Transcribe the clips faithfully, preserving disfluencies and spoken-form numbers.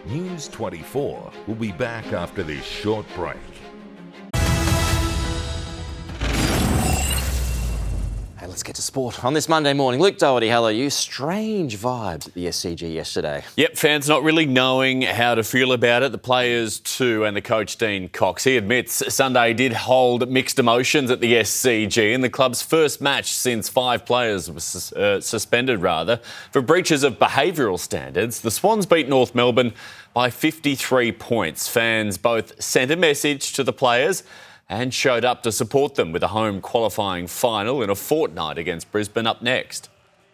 News twenty-four will be back after this short break. Hey, let's get to sport on this Monday morning. Luke Doherty, hello you. Strange vibes at the S C G yesterday. Yep, fans not really knowing how to feel about it. The players too, and the coach Dean Cox. He admits Sunday did hold mixed emotions at the S C G in the club's first match since five players were sus- uh, suspended, rather, for breaches of behavioural standards. The Swans beat North Melbourne by fifty-three points. Fans both sent a message to the players and showed up to support them with a home qualifying final in a fortnight against Brisbane up next.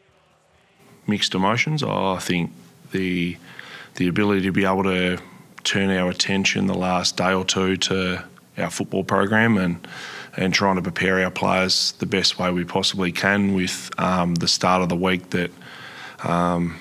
Mixed emotions. I think the the ability to be able to turn our attention the last day or two to our football program and and trying to prepare our players the best way we possibly can with um, the start of the week that um,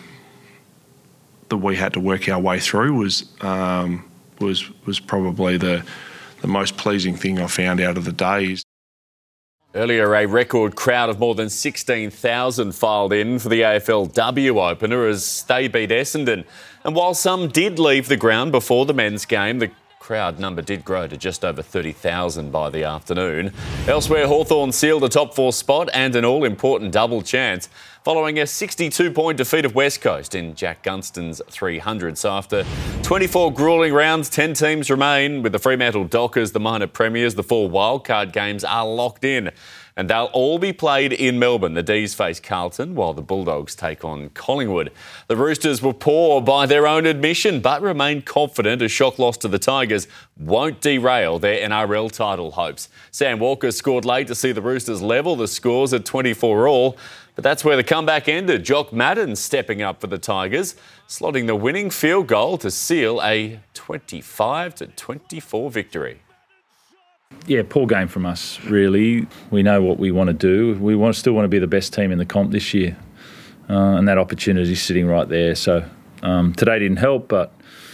that we had to work our way through was um, was was probably the the most pleasing thing I found out of the days. Earlier, a record crowd of more than sixteen thousand filed in for the A F L W opener as they beat Essendon. And while some did leave the ground before the men's game, the crowd number did grow to just over thirty thousand by the afternoon. Elsewhere, Hawthorn sealed a top four spot and an all-important double chance following a sixty-two point defeat of West Coast in Jack Gunston's three hundred. So after twenty-four gruelling rounds, ten teams remain, with the Fremantle Dockers, the minor premiers. The four wildcard games are locked in, and they'll all be played in Melbourne. The D's face Carlton, while the Bulldogs take on Collingwood. The Roosters were poor by their own admission, but remain confident a shock loss to the Tigers won't derail their N R L title hopes. Sam Walker scored late to see the Roosters level the scores at twenty-four all, but that's where the comeback ended. Jock Madden stepping up for the Tigers, slotting the winning field goal to seal a twenty-five to twenty-four victory. Yeah, poor game from us, really. We know what we want to do. We want still want to be the best team in the comp this year, uh, and that opportunity is sitting right there. So um, today didn't help, but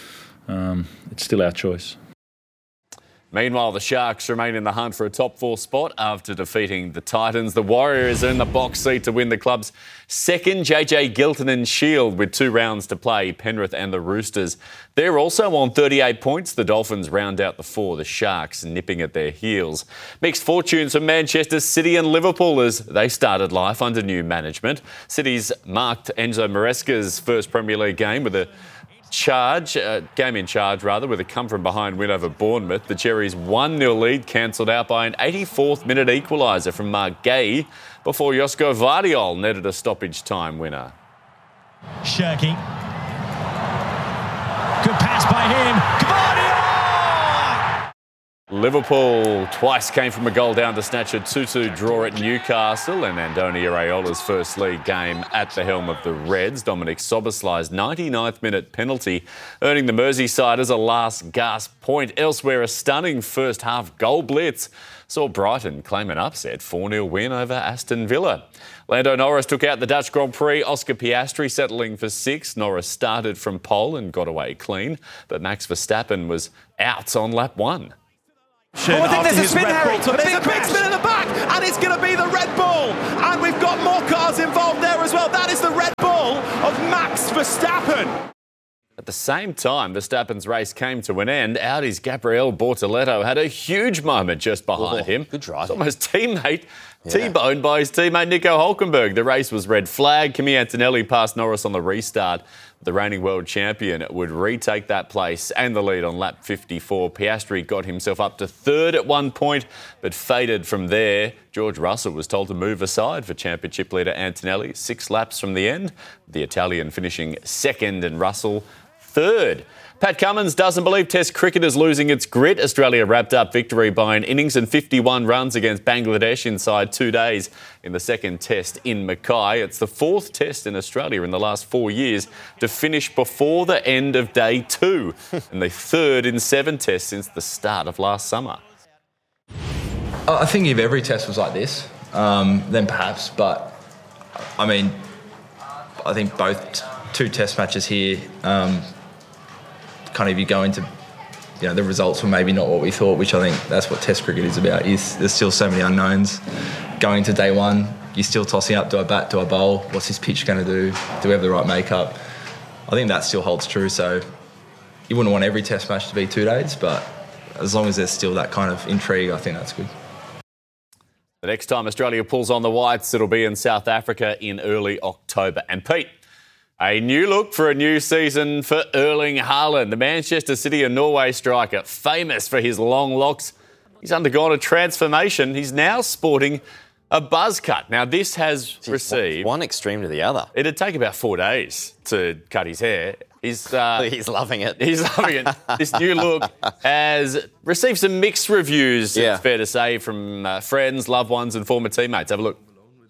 um, it's still our choice. Meanwhile, the Sharks remain in the hunt for a top four spot after defeating the Titans. The Warriors are in the box seat to win the club's second J J Giltinan Shield with two rounds to play, Penrith and the Roosters. They're also on thirty-eight points. The Dolphins round out the four, the Sharks nipping at their heels. Mixed fortunes for Manchester City and Liverpool as they started life under new management. City's marked Enzo Maresca's first Premier League game with a Charge, uh, game in charge rather, with a come-from-behind win over Bournemouth. The Cherries' one nil lead cancelled out by an eighty-fourth minute equaliser from Mark Gay before Josko Vardiol netted a stoppage time winner. Shirky. Good pass by him. Vardiol! Liverpool twice came from a goal down to snatch a two two draw at Newcastle, and Andoni Iraiola's first league game at the helm of the Reds. Dominic Soboslai's ninety-ninth minute penalty, earning the Merseysiders a last gasp point. Elsewhere, a stunning first half goal blitz saw Brighton claim an upset four nil win over Aston Villa. Lando Norris took out the Dutch Grand Prix. Oscar Piastri settling for sixth. Norris started from pole and got away clean, but Max Verstappen was out on lap one. Oh, I think there's a spin, Harry. There's a big spin in the back, and it's going to be the Red Bull. And we've got more cars involved there as well. That is the Red Bull of Max Verstappen. At the same time, Verstappen's race came to an end. Audi's Gabriel Bortoleto had a huge moment just behind oh, him. Good drive. It's almost teammate, yeah. T-boned by his teammate Nico Hulkenberg. The race was red flag. Kimi Antonelli passed Norris on the restart. The reigning world champion would retake that place and the lead on lap fifty-four. Piastri got himself up to third at one point, but faded from there. George Russell was told to move aside for championship leader Antonelli. Six laps from the end, the Italian finishing second and Russell third. Pat Cummins doesn't believe Test cricket is losing its grit. Australia wrapped up victory by an innings and fifty-one runs against Bangladesh inside two days in the second Test in Mackay. It's the fourth Test in Australia in the last four years to finish before the end of day two, and the third in seven Tests since the start of last summer. I think if every Test was like this, um, then perhaps, but I mean, I think both t- two Test matches here, um, kind of you go into, you know, the results were maybe not what we thought, which I think that's what Test cricket is about. Is there's still so many unknowns. Going to day one, you're still tossing up, do I bat, do I bowl? What's this pitch going to do? Do we have the right makeup? I think that still holds true. So you wouldn't want every test match to be two days, but as long as there's still that kind of intrigue, I think that's good. The next time Australia pulls on the whites, it'll be in South Africa in early October. And Pete, a new look for a new season for Erling Haaland, the Manchester City and Norway striker, famous for his long locks. He's undergone a transformation. He's now sporting a buzz cut. Now, this has received... One extreme to the other. It'd take about four days to cut his hair. He's, uh, he's loving it. He's loving it. This new look has received some mixed reviews, yeah. it's fair to say, from uh, friends, loved ones and former teammates. Have a look.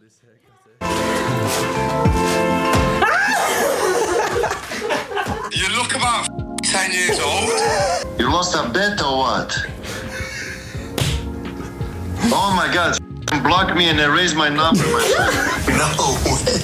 You look about ten years old. You lost a bet or what? Oh my God, block me and erase my number, my friend. No way.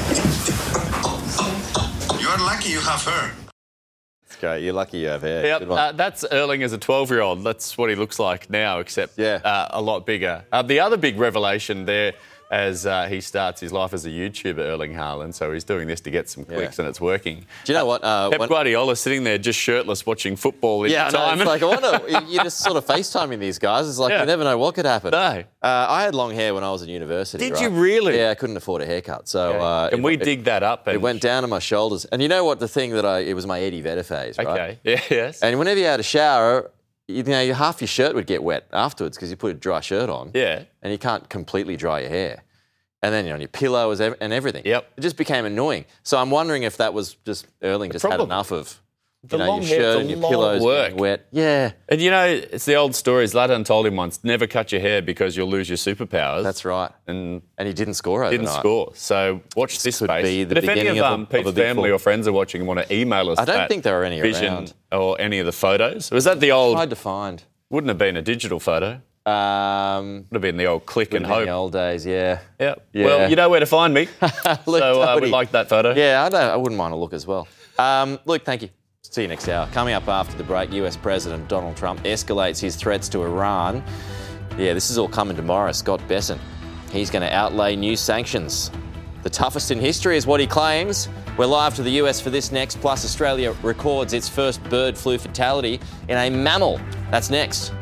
You're lucky you have her. That's great. You're lucky you have hair. Yep, uh, that's Erling as a twelve-year-old. That's what he looks like now, except yeah. uh, a lot bigger. Uh, the other big revelation there, as uh, he starts his life as a YouTuber, Erling Haaland, so he's doing this to get some clicks yeah. and it's working. Do you know what? Uh, Pep when... Guardiola sitting there just shirtless watching football in yeah, time. Yeah, no, it's like, I wonder, you're just sort of FaceTiming these guys. It's like, yeah. you never know what could happen. No. Uh, I had long hair when I was in university. Did right? you really? Yeah, I couldn't afford a haircut. So, okay. uh, Can it, we it, dig that up? And... It went down to my shoulders. And you know what? The thing that I, it was my Eddie Vedder phase, right? Okay, yeah, yes. And whenever you had a shower, you know, half your shirt would get wet afterwards because you put a dry shirt on. Yeah. And you can't completely dry your hair. And then, you know, your pillows and everything. Yep. It just became annoying. So I'm wondering if that was just Erling just had enough of, you the know, long your shirt and your pillows getting wet. Yeah. And, you know, it's the old story. Zlatan told him once, never cut your hair because you'll lose your superpowers. That's right. And and he didn't score overnight. Didn't score. So watch this, this could space. Be the but if any of, of, um, a, Pete's of a family fall. or friends are watching and want to email us I don't that think there are any vision around. Or any of the photos. Was that the old... Hard to find. Wouldn't have been a digital photo. Um, Would have been the old click and hope. In the old days, yeah. Yep. yeah. Well, you know where to find me. so uh, we like that photo. Yeah, I, don't, I wouldn't mind a look as well. Um, Luke, thank you. See you next hour. Coming up after the break, U S President Donald Trump escalates his threats to Iran. Yeah, this is all coming tomorrow. Scott Bessent. He's going to outlay new sanctions. The toughest in history is what he claims. We're live to the U S for this next. Plus, Australia records its first bird flu fatality in a mammal. That's next.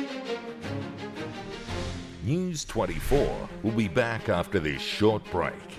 News twenty-four will be back after this short break.